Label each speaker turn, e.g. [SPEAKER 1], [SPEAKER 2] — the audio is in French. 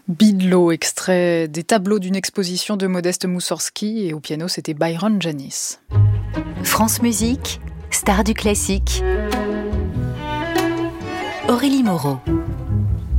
[SPEAKER 1] Bidlo, extrait des tableaux d'une exposition de Modeste Moussorgsky, et au piano c'était Byron Janis.
[SPEAKER 2] France Musique, star du classique. Aurélie Moreau.